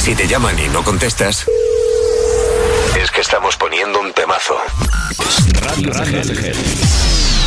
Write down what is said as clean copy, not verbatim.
Si te llaman y no contestas, es que estamos poniendo un temazo. Radio CGL.